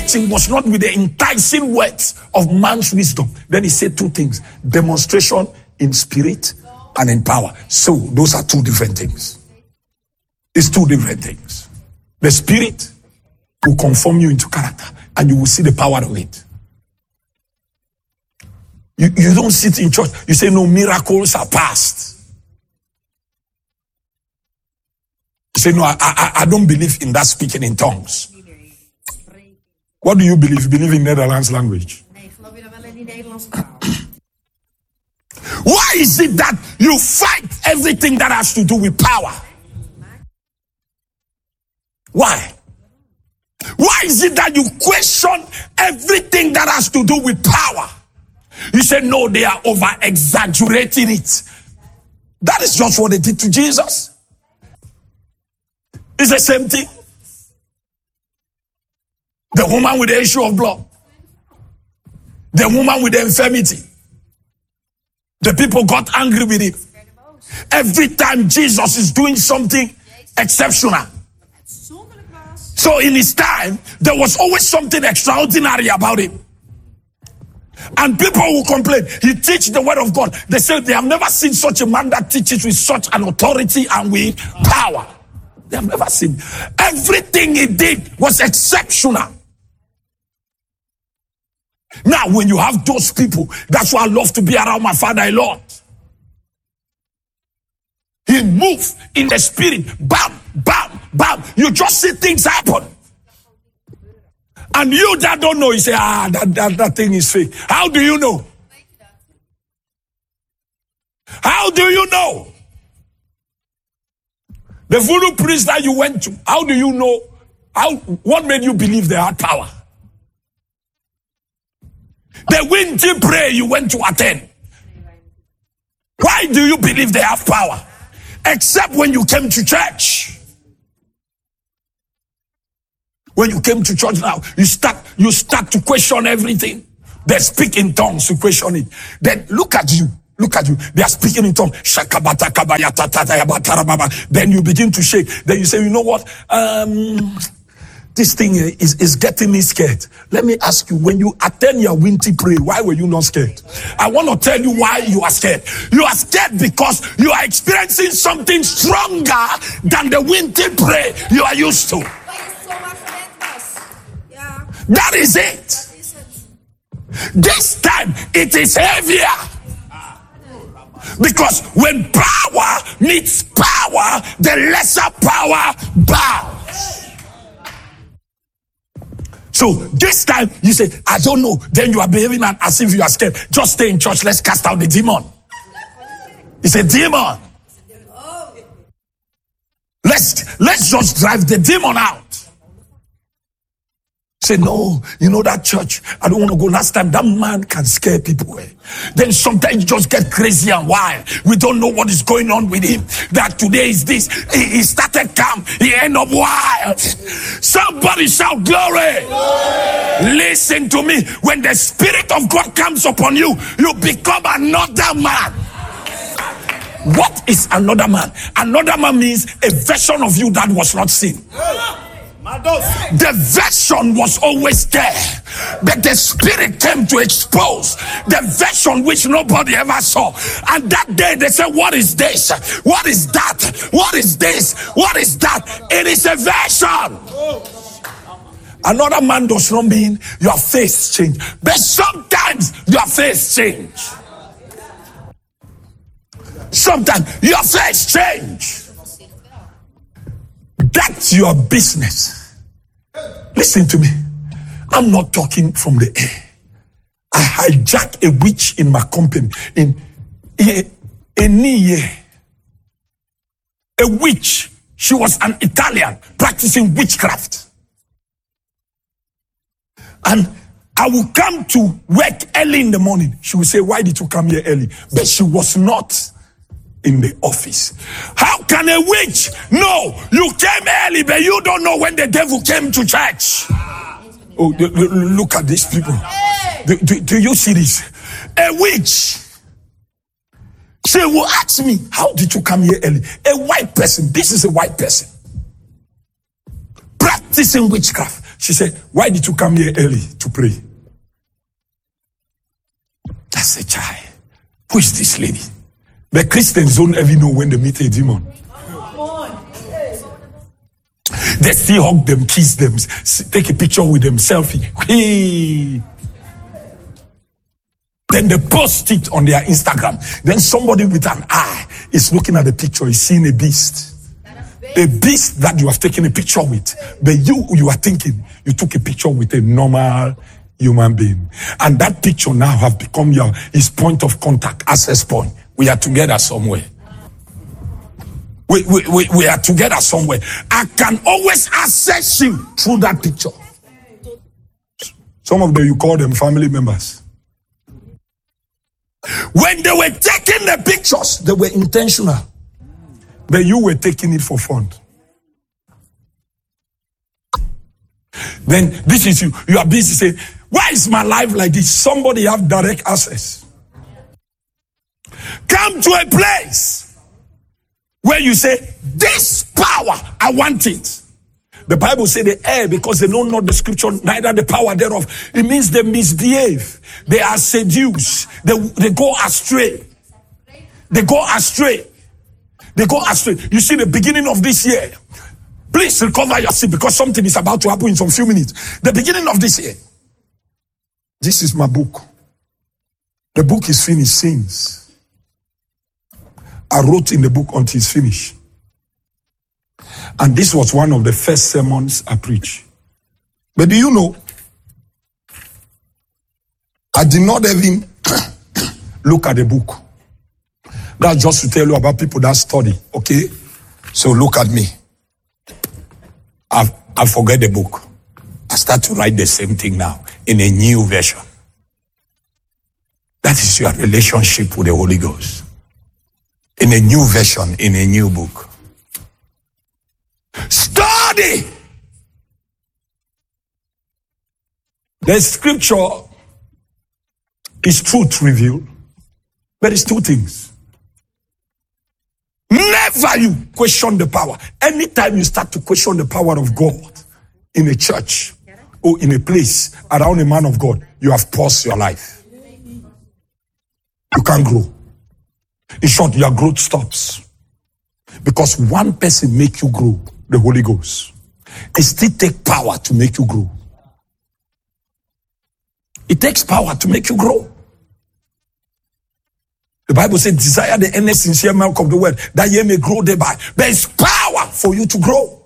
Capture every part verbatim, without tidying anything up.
preaching was not with the enticing words of man's wisdom. Then he said two things: demonstration in spirit and in power. So those are two different things. It's two different things. The spirit will conform you into character, and you will see the power of it. You, you don't sit in church, you say, no, miracles are past. You say, no, I, I, I don't believe in that speaking in tongues. What do you believe? You believe in Netherlands language? Why is it that you fight everything that has to do with power? Why? Why is it that you question everything that has to do with power? You say, no, they are over-exaggerating it. That is just what they did to Jesus. It's the same thing. The woman with the issue of blood. The woman with the infirmity. The people got angry with him. Every time Jesus is doing something exceptional. So in his time, there was always something extraordinary about him. And people will complain. He teaches the word of God. They say they have never seen such a man that teaches with such an authority and with power. They have never seen. Everything he did was exceptional. Now, when you have those people, that's why I love to be around my father a lot. He moves in the spirit. Bam, bam, bam. You just see things happen. And you that don't know, you say, ah, that, that, that thing is fake. How do you know? How do you know? The voodoo priest that you went to, how do you know? How? What made you believe they had power? The winter prayer you went to attend. Why do you believe they have power? Except when you came to church. When you came to church now, you start you start to question everything. They speak in tongues, you question it. Then look at you. Look at you. They are speaking in tongues. Then you begin to shake. Then you say, you know what? Um, this thing is, is getting me scared. Let me ask you, when you attend your winter prayer, why were you not scared? I want to tell you why you are scared. You are scared because you are experiencing something stronger than the winter prayer you are used to. That is it. This time it is heavier. Because when power meets power, the lesser power bows. So this time you say, I don't know. Then you are behaving as if you are scared. Just stay in church. Let's cast out the demon. It's a demon. Let's, let's just drive the demon out. Say, no, you know that church, I don't want to go. Last time, that man can scare people away. Then sometimes you just get crazy and wild. We don't know what is going on with him. That today is this. He, he started calm. He ended up wild. Somebody shout glory. Glory. Listen to me. When the Spirit of God comes upon you, you become another man. What is another man? Another man means a version of you that was not seen. The version was always there, but the Spirit came to expose the version which nobody ever saw. And that day they said, what is this? What is that? What is this? What is that? It is a version. Another man does not mean your face change, but sometimes your face change. Sometimes your face change. That's your business. Listen to me. I'm not talking from the air. I hijacked a witch in my company. In a, a year. A witch. She was an Italian practicing witchcraft. And I will come to work early in the morning. She will say, why did you come here early? But she was not in the office. How can a witch know you came early but you don't know when the devil came to church? Oh, look at these people. Do, do, do you see this? A witch. She will ask me, how did you come here early? A white person. This is a white person practicing witchcraft. She said, why did you come here early to pray? That's a child. Who is this lady? The Christians don't ever know when they meet a demon. They still hug them, kiss them, take a picture with them, selfie. Hey. Then they post it on their Instagram. Then somebody with an eye is looking at the picture, is seeing a beast. A beast that you have taken a picture with. But you, you are thinking, you took a picture with a normal human being. And that picture now have become your his point of contact, access point. We are together somewhere. We, we, we, we are together somewhere. I can always access you through that picture. Some of them, you call them family members. When they were taking the pictures, they were intentional. But you were taking it for fun. Then this is you. You are busy saying, why is my life like this? Somebody have direct access. Come to a place where you say, this power, I want it. The Bible says the air, because they don't know the scripture, neither the power thereof. It means they misbehave. They are seduced. They, they go astray. They go astray. They go astray. You see the beginning of this year. Please recover your seat because something is about to happen in some few minutes. The beginning of this year. This is my book. The book is finished since. I wrote in the book until it's finished. And this was one of the first sermons I preached. But do you know, I did not even look at the book. That's just to tell you about people that study, okay? So look at me. I I forget the book. I start to write the same thing now in a new version. That is your relationship with the Holy Ghost. In a new version, in a new book. Study! The scripture is truth revealed, but it's two things. Never you question the power. Anytime you start to question the power of God in a church or in a place around a man of God, you have paused your life. You can't grow. In short, your growth stops. Because one person make you grow, the Holy Ghost. It still takes power to make you grow. It takes power to make you grow. The Bible says, desire the earnest, sincere milk of the word, that ye may grow thereby. There is power for you to grow.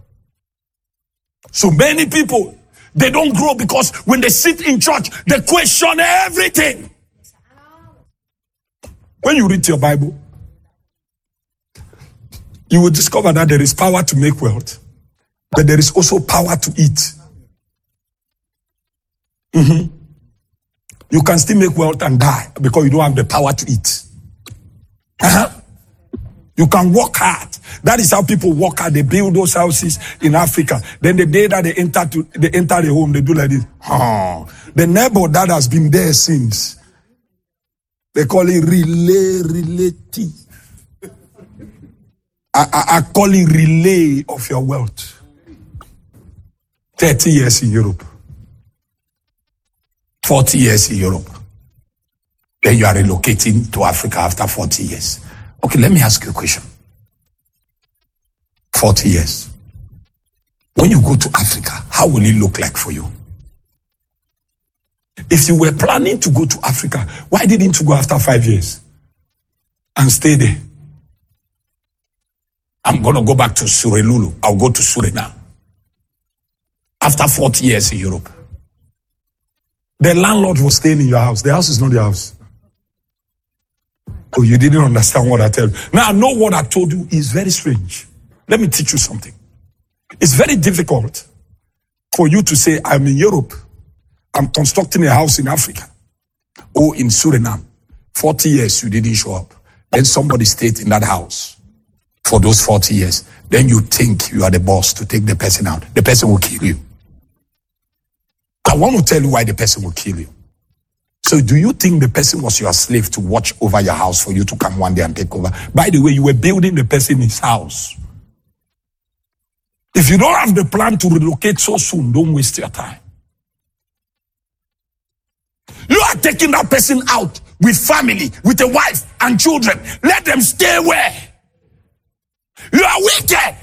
So many people, they don't grow because when they sit in church, they question everything. When you read your Bible, you will discover that there is power to make wealth, but there is also power to eat. Mm-hmm. You can still make wealth and die because you don't have the power to eat. Uh-huh. You can work hard. That is how people work hard. They build those houses in Africa. Then the day that they enter to they enter the home, they do like this. Oh. The neighbor that has been there since, they call it relay relative. I, I, I call it relay of your wealth. thirty years in Europe. forty years in Europe. Then you are relocating to Africa after forty years. Okay, let me ask you a question. forty years. When you go to Africa, how will it look like for you? If you were planning to go to Africa, why didn't you go after five years and stay there? I'm going to go back to Surelulu. I'll go to Suriname. After forty years in Europe. The landlord was staying in your house. The house is not your house. Oh, you didn't understand what I tell you. Now, I know what I told you is very strange. Let me teach you something. It's very difficult for you to say, I'm in Europe. I'm constructing a house in Africa or in Suriname. forty years, you didn't show up. Then somebody stayed in that house for those forty years. Then you think you are the boss to take the person out. The person will kill you. I want to tell you why the person will kill you. So do you think the person was your slave to watch over your house for you to come one day and take over? By the way, you were building the person in his house. If you don't have the plan to relocate so soon, don't waste your time. You are taking that person out with family, with a wife and children. Let them stay where? You are wicked.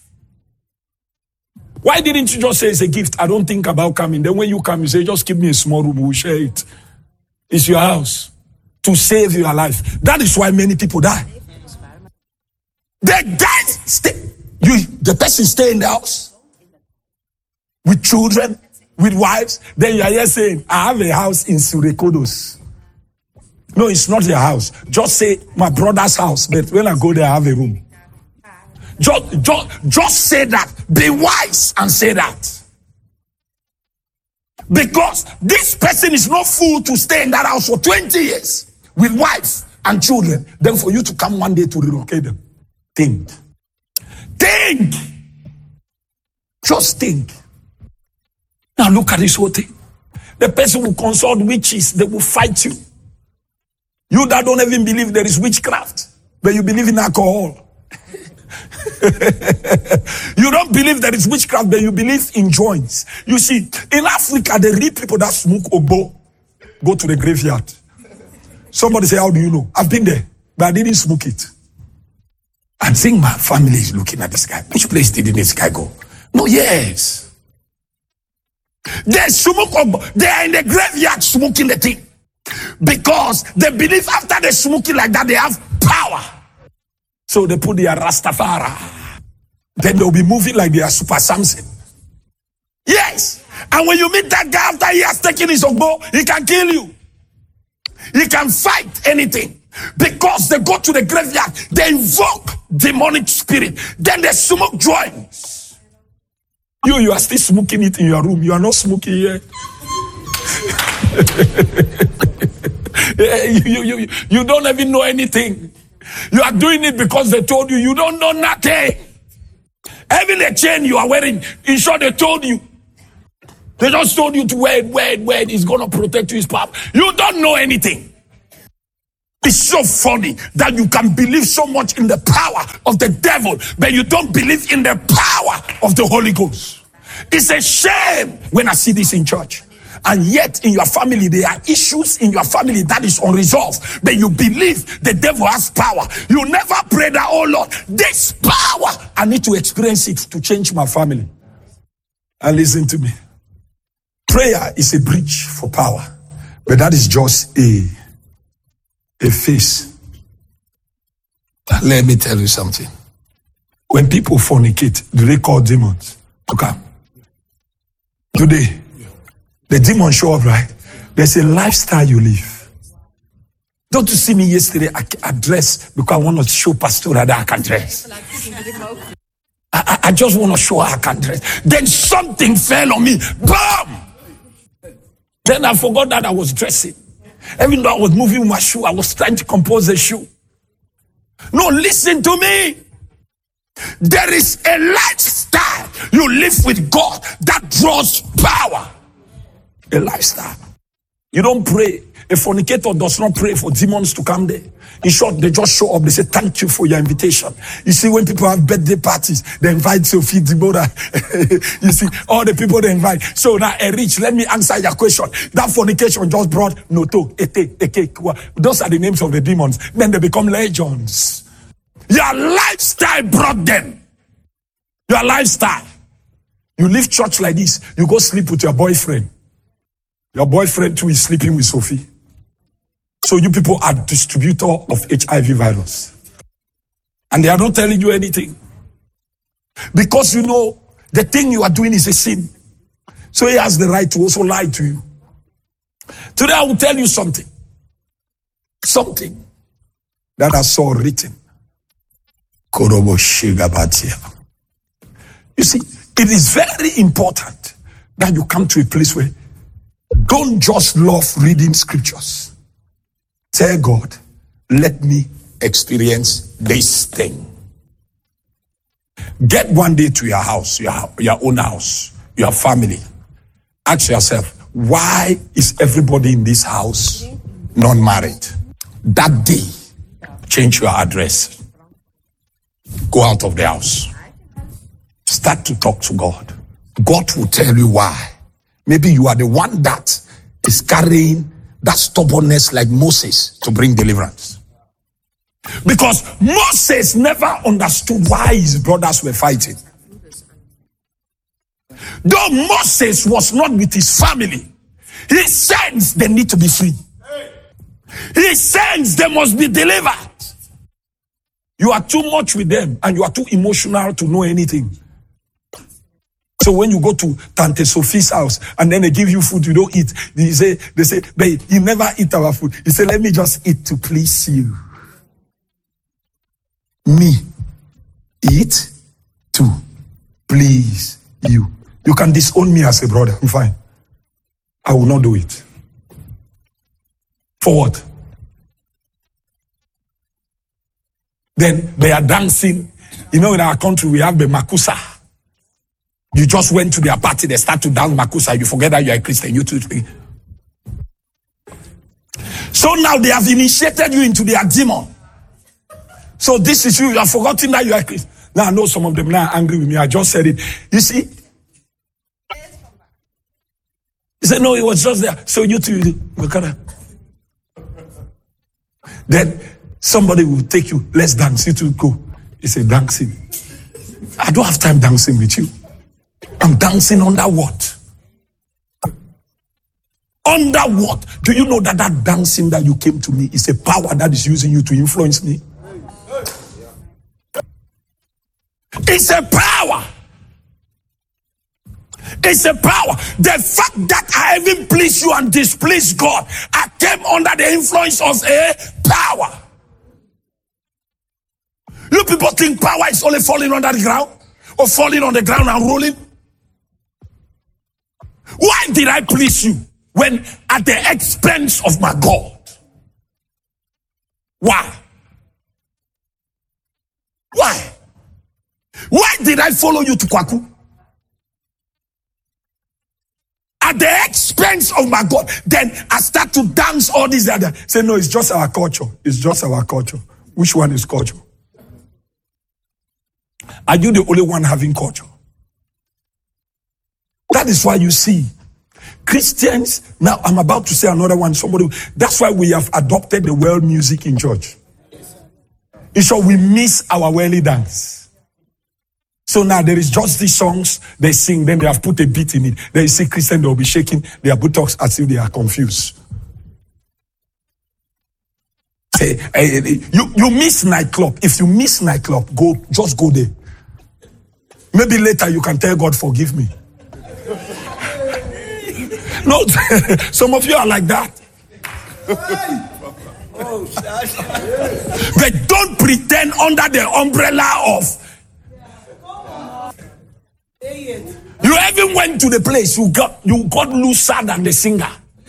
Why didn't you just say it's a gift? I don't think about coming. Then when you come, you say, just give me a small room, we'll share it. It's your house to save your life. That is why many people die. They die. Stay. You, the person stay in the house with children, with wives. Then you are here saying, I have a house in Surekodos. No, it's not your house. Just say, my brother's house. But when I go there, I have a room. Just, just, just say that. Be wise and say that. Because this person is not fool to stay in that house for twenty years with wife and children. Then for you to come one day to relocate them. Think. Think. Just think. Now look at this whole thing. The person will consult witches. They will fight you. You that don't even believe there is witchcraft, but you believe in alcohol. You don't believe there is witchcraft, but you believe in joints. You see, in Africa, they read people that smoke obo go to the graveyard. Somebody say, how do you know? I've been there, but I didn't smoke it. I think my family is looking at this guy. Which place did this guy go? No, yes. They smoke obo. They are in the graveyard smoking the thing. Because they believe after they smoking like that, they have power. So they put their Rastafari. Then they'll be moving like they are Super Samson. Yes. And when you meet that guy after he has taken his ogbo, he can kill you. He can fight anything. Because they go to the graveyard, they invoke demonic spirit. Then they smoke joints. You, you are still smoking it in your room. You are not smoking here. you, you, you, you don't even know anything. You are doing it because they told you. You don't know nothing. Even the chain you are wearing, in short, they told you. They just told you to wear it, wear it, wear it. It's going to protect you, his power. You don't know anything. It's so funny that you can believe so much in the power of the devil, but you don't believe in the power of the Holy Ghost. It's a shame when I see this in church. And yet in your family, there are issues in your family that is unresolved. But you believe the devil has power. You never pray that, oh Lord, this power, I need to experience it to change my family. And listen to me. Prayer is a bridge for power. But that is just a, a face. Let me tell you something. When people fornicate, do they call demons to come? Do they? The demons show up, right? There's a lifestyle you live. Don't you see me yesterday? I, I dress because I want to show Pastor that I can dress. I, I, I just want to show her I can dress. Then something fell on me. Bam! Then I forgot that I was dressing. Even though I was moving my shoe, I was trying to compose a shoe. No, listen to me. There is a lifestyle you live with God that draws power. A lifestyle. You don't pray. A fornicator does not pray for demons to come there. In short, they just show up. They say, thank you for your invitation. You see, when people have birthday parties, they invite Sophie Dibora. You see, all the people they invite. So now, Erich, let me answer your question. That fornication just brought Noto, Ete, Eke, Kwa. Those are the names of the demons. Then they become legions. Your lifestyle brought them. Your lifestyle. You leave church like this. You go sleep with your boyfriend. Your boyfriend too is sleeping with Sophie. So you people are distributor of H I V virus. And they are not telling you anything. Because you know the thing you are doing is a sin. So he has the right to also lie to you. Today I will tell you something. Something that I saw written. You see, it is very important that you come to a place where don't just love reading scriptures. Tell God, let me experience this thing. Get one day to your house, your, your own house, your family. Ask yourself, why is everybody in this house not married? That day, change your address. Go out of the house. Start to talk to God. God will tell you why. Maybe you are the one that is carrying that stubbornness like Moses to bring deliverance. Because Moses never understood why his brothers were fighting. Though Moses was not with his family, he sensed they need to be free. He sensed they must be delivered. You are too much with them and you are too emotional to know anything. So when you go to Tante Sophie's house and then they give you food you don't eat, they say, they say, babe, you never eat our food. You say, let me just eat to please you. Me, eat to please you. You can disown me as a brother. I'm fine. I will not do it. For what? Then they are dancing. You know, in our country, we have the Makusa. You just went to their party, they start to dance Makusa. You forget that you are a Christian. You too. So now they have initiated you into their demon. So this is you. You have forgotten that you are a Christian. Now I know some of them now are angry with me. I just said it. You see? He said, no, it was just there. So you too. Then somebody will take you. Let's dance. You two go. He said, dancing. I don't have time dancing with you. I'm dancing under what? Under what? Do you know that that dancing that you came to me is a power that is using you to influence me? It's a power. It's a power. The fact that I even please you and displease God, I came under the influence of a power. You people think power is only falling under the ground or falling on the ground and rolling? Why did I please you when at the expense of my God? Why? Why? Why did I follow you to Kwaku? At the expense of my God. Then I start to dance all these other. Say, no, it's just our culture. It's just our culture. Which one is culture? Are you the only one having culture? That is why you see Christians. Now I'm about to say another one. Somebody. That's why we have adopted the world music in church. It's so we miss our worldly dance. So now there is just these songs they sing, then they have put a beat in it. Then you see Christians, they will be shaking their buttocks as if they are confused. Hey, hey, hey, you, you miss nightclub. If you miss nightclub, go just go there. Maybe later you can tell God, forgive me. No, some of you are like that. They don't pretend under the umbrella of. You even went to the place you got you got looser than the singer.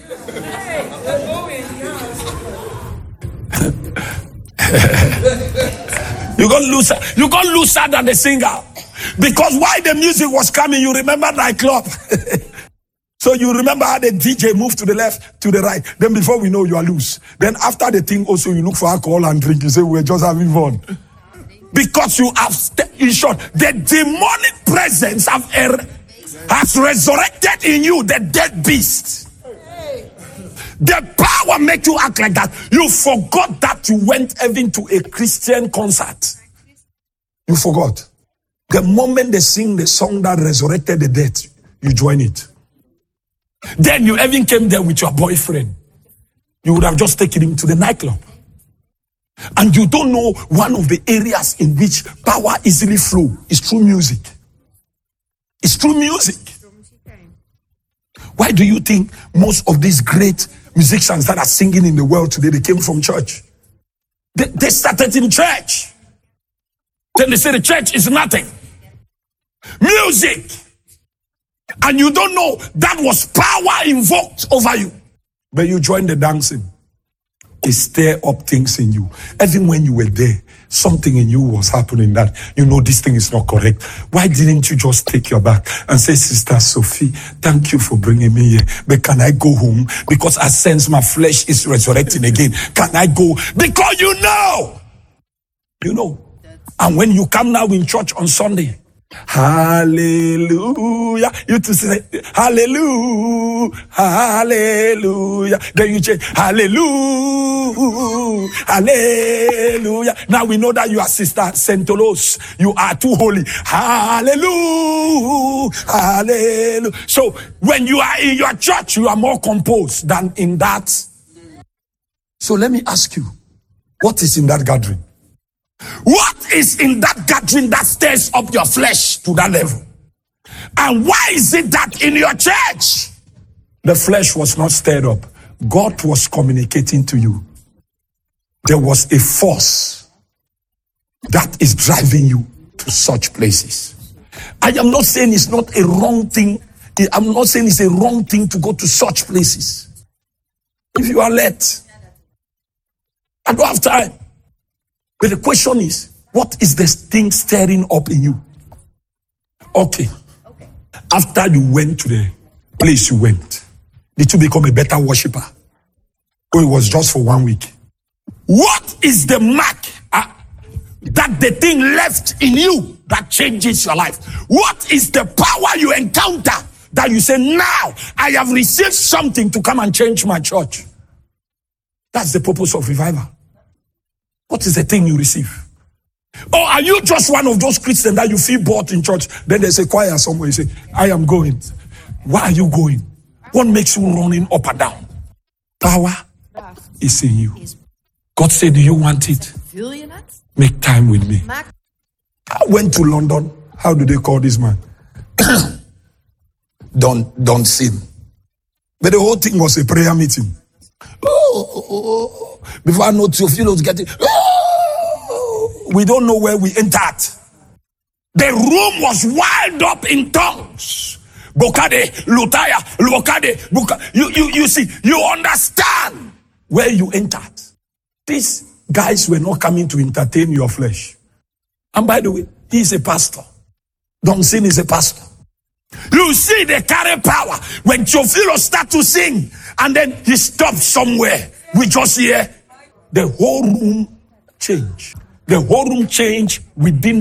you got looser. You got looser than the singer. Because while the music was coming, you remember nightclub. So you remember how the D J moved to the left, to the right. Then before we know, you are loose. Then after the thing also, you look for alcohol and drink. You say, we're just having fun. Because you have, in short, the demonic presence have er, has resurrected in you the dead beast. The power make you act like that. You forgot that you went even to a Christian concert. You forgot. The moment they sing the song that resurrected the dead, you join it. Then you even came there with your boyfriend. You would have just taken him to the nightclub. And you don't know one of the areas in which power easily flow is through music. It's through music. Why do you think most of these great musicians that are singing in the world today, they came from church? They, they started in church. Then they say the church is nothing. Music. And you don't know that was power invoked over you. But you join the dancing. It stir up things in you. Even when you were there, something in you was happening that, you know, this thing is not correct. Why didn't you just take your back and say, Sister Sophie, thank you for bringing me here. But can I go home? Because I sense my flesh is resurrecting again. Can I go? Because you know. You know. And when you come now in church on Sunday, Hallelujah. You to say hallelujah, hallelujah. Then you change hallelujah, hallelujah. Now we know that you are Sister Sentolos. You are too holy. Hallelujah, hallelujah. So when you are in your church, you are more composed than in that. So let me ask you, what is in that gathering? What is in that gathering that stirs up your flesh to that level? And why is it that in your church, the flesh was not stirred up? God was communicating to you. There was a force that is driving you to such places. I am not saying it's not a wrong thing. I'm not saying it's a wrong thing to go to such places. If you are led, I don't have time. But the question is, what is this thing stirring up in you? Okay. okay. After you went to the place you went, did you become a better worshiper? Or it was just for one week? What is the mark uh, that the thing left in you that changes your life? What is the power you encounter that you say, now I have received something to come and change my church? That's the purpose of revival. What is the thing you receive? Or are you just one of those Christians that you feel bored in church? Then there's a choir somewhere, you say, I am going. Why are you going? What makes you running up and down? Power is in you. God said, do you want it? Make time with me. I went to London. How do they call this man? Don't, don't sin. But the whole thing was a prayer meeting. Oh, oh, oh. Before I know Theophilus getting, oh, we don't know where we entered. The room was wild up in tongues. Bokade, Lutaya, Bokade, Buka. You, you, you see, you understand where you entered. These guys were not coming to entertain your flesh. And by the way, he is a pastor. Don Sin is a pastor. You see, they carry power. When Theophilus start to sing, and then he stops somewhere, we just hear the whole room change. The whole room change within